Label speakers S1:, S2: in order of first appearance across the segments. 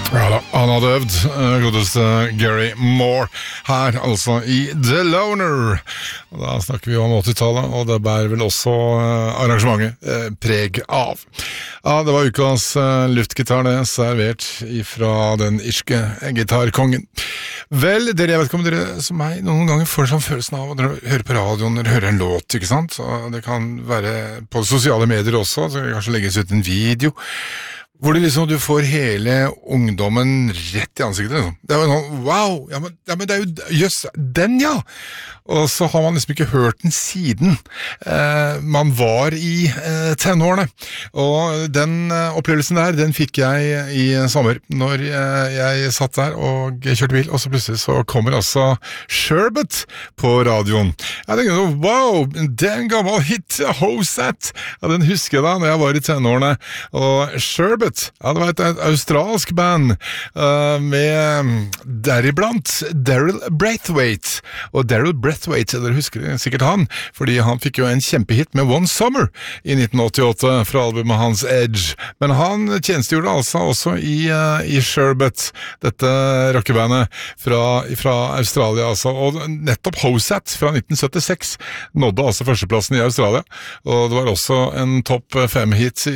S1: Ja da, han hadde øvd, godeste Gary Moore, her altså i The Loner. Og da snakker vi om 80-tallet, og det bærer vel også arrangementet preg av. Ja, det var ukas luftgitar det, servert ifra den irske gitarkongen. Vel, jeg vet ikke om dere som meg noen ganger får sånn følelsen av å høre på radioen eller høre en låt, ikke sant? Og det kan være på sosiale medier også, så det kan kanskje legges ut en video, hvor du får hele ungdommen rett i ansiktet. Liksom. Det er jo sånn, wow, ja, men det er jo, jøss, den ja! Og så har man liksom ikke hørt den siden man var i tenårene. Og den opplevelsen der, den fikk jeg i sommer, når jeg satt der og kjørte bil, og så plutselig så kommer altså Sherbet på radioen. Jeg tenkte sånn, wow, det er en gammel hit, Hosat! Ja, den husker jeg da, når jeg var i tenårene. Og Sherbet, ja, det var et australsk band med deriblant Daryl Braithwaite. Og Daryl Braithwaite, dere husker sikkert han, fordi han fikk jo en kjempehit med One Summer i 1988 fra albumet hans Edge. Men han tjenestegjorde altså også i Sherbet, dette rockebandet fra Australia altså. Og nettopp Hosat fra 1976 nådde altså førsteplassen i Australia, og det var også en topp 5-hit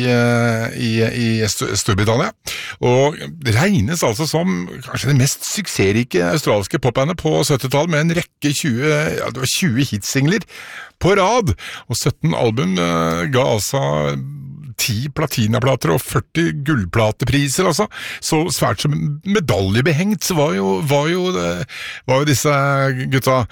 S1: i Storbritannia, og det regnes altså som kanskje det mest suksessrike australske popbandet på 70-tallet, med en rekke 20 hitsingler på rad, og 17 album ga altså 10 platinaplater og 40 gullplatepriser, altså. Så svært som medaljebehengt var jo disse gutta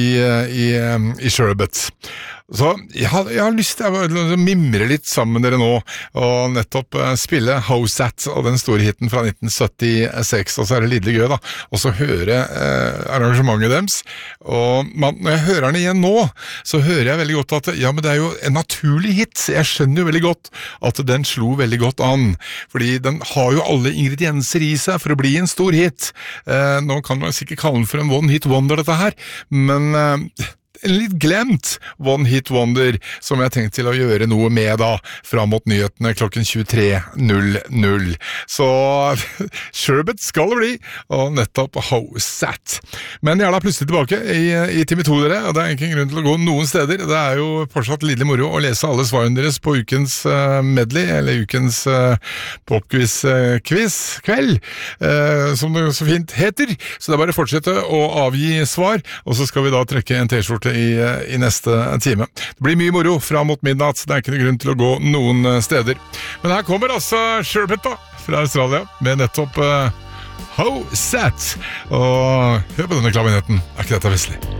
S1: i Sherbet. Så jeg har lyst til å mimre litt sammen med dere nå, og nettopp spille Hosat og den store hiten fra 1976, og så er det lidelig gøy da, og så høre arrangementet deres, og når jeg hører den igjen nå, så hører jeg veldig godt at ja, men det er jo en naturlig hit, jeg skjønner jo veldig godt at den slo veldig godt an, fordi den har jo alle ingredienser i seg for å bli en stor hit. Nå kan man sikkert kalle den for en one-hit wonder dette her, men en litt glemt one-hit wonder som jeg tenkte til å gjøre noe med da, frem mot nyhetene klokken 23.00. Så Sherbet skal det bli, og nettopp Hosat. Men jeg er da plutselig tilbake i time 2 dere, og det er ikke en grunn til å gå noen steder. Det er jo fortsatt lidelig moro å lese alle svarene deres på ukens medley, eller ukens popquiz-kveld, som det så fint heter. Så det er bare å fortsette å avgi svar, og så skal vi da trekke en t-skjorte i neste time. Det blir mye moro frem mot midnatt, det er ikke noen grunn til å gå noen steder. Men her kommer altså Sherbet da, fra Australia, med nettopp Hosat. Og hør på denne klavinetten, er ikke dette vestlig?